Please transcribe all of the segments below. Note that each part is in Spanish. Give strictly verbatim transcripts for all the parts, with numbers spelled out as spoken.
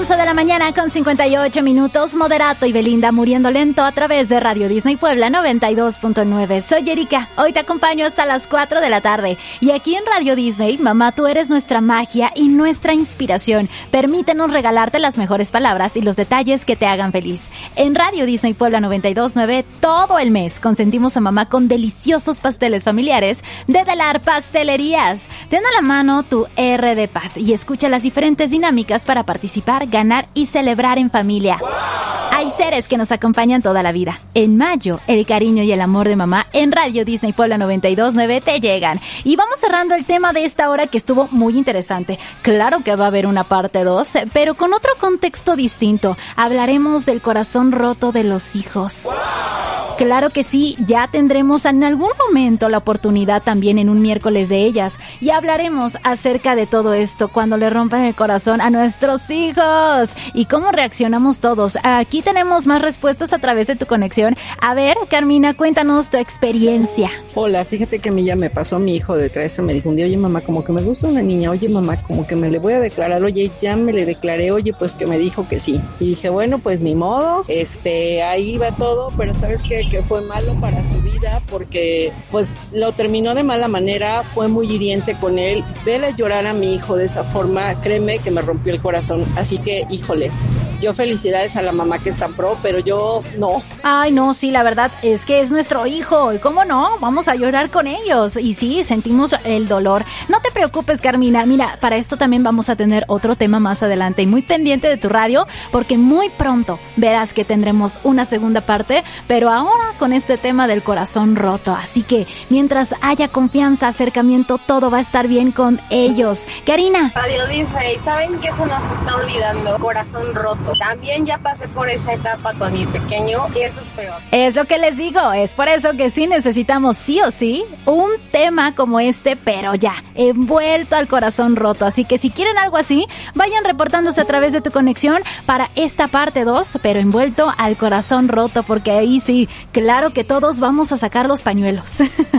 once de la mañana con cincuenta y ocho minutos, Moderato y Belinda muriendo lento a través de Radio Disney Puebla noventa y dos punto nueve. Soy Erika, hoy te acompaño hasta las cuatro de la tarde. Y aquí en Radio Disney, mamá, tú eres nuestra magia y nuestra inspiración. Permítenos regalarte las mejores palabras y los detalles que te hagan feliz. En Radio Disney Puebla noventa y dos punto nueve, todo el mes consentimos a mamá con deliciosos pasteles familiares de Delar Pastelerías. Ten a la mano tu R de Paz y escucha las diferentes dinámicas para participar, ganar y celebrar en familia. ¡Wow! Hay seres que nos acompañan toda la vida. En mayo, el cariño y el amor de mamá en Radio Disney Puebla noventa y dos punto nueve te llegan. Y vamos cerrando el tema de esta hora que estuvo muy interesante. Claro que va a haber una parte dos, pero con otro contexto distinto. Hablaremos del corazón roto de los hijos. ¡Wow! Claro que sí, ya tendremos en algún momento la oportunidad también en un miércoles de ellas. Y hablaremos acerca de todo esto cuando le rompan el corazón a nuestros hijos y cómo reaccionamos todos. Aquí tenemos más respuestas a través de tu conexión. A ver, Carmina, cuéntanos tu experiencia. Hola, fíjate que a mí ya me pasó, mi hijo de trece me dijo un día, oye mamá, como que me gusta una niña, oye mamá, como que me le voy a declarar, oye, ya me le declaré, oye, pues que me dijo que sí. Y dije, bueno, pues ni modo, este, ahí va todo, pero ¿sabes qué? Que fue malo para su vida porque pues lo terminó de mala manera, fue muy hiriente con él. Verle llorar a mi hijo de esa forma, créeme que me rompió el corazón. Así que, híjole, yo felicidades a la mamá que está pro, pero yo no. Ay, no, sí, la verdad es que es nuestro hijo. ¿Y cómo no? Vamos a llorar con ellos. Y sí, sentimos el dolor. No te preocupes, Carmina. Mira, para esto también vamos a tener otro tema más adelante. Y muy pendiente de tu radio, porque muy pronto verás que tendremos una segunda parte. Pero ahora con este tema del corazón roto. Así que mientras haya confianza, acercamiento, todo va a estar bien con ellos. Karina. Radio Disney, ¿saben qué se nos está olvidando? Corazón roto. También ya pasé por esa etapa con mi pequeño y eso es peor. Es lo que les digo, es por eso que sí necesitamos sí o sí un tema como este, pero ya, envuelto al corazón roto. Así que si quieren algo así, vayan reportándose a través de tu conexión para esta parte dos, pero envuelto al corazón roto, porque ahí sí, claro que todos vamos a sacar los pañuelos.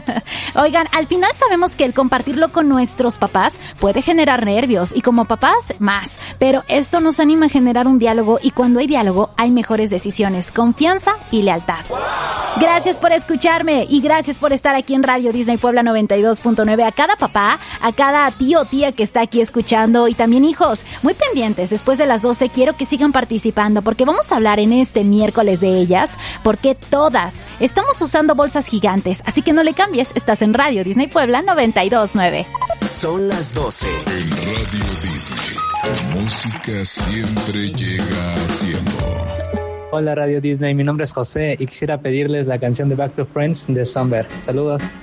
Oigan, al final sabemos que el compartirlo con nuestros papás puede generar nervios y como papás más, pero esto nos anima a generar un diálogo y cuando hay diálogo hay mejores decisiones, confianza y lealtad. Gracias por escucharme y gracias por estar aquí en Radio Disney Puebla noventa y dos punto nueve. A cada papá, a cada tío o tía que está aquí escuchando y también hijos, muy pendientes. Después de las doce quiero que sigan participando porque vamos a hablar en este miércoles de ellas, porque todas estamos usando bolsas gigantes, así que no le cambies, estás en Radio Disney Puebla noventa y dos punto nueve. Son las doce. En Radio Disney, la música siempre llega a tiempo. Hola Radio Disney, mi nombre es José y quisiera pedirles la canción de Back to Friends de Somber. Saludos.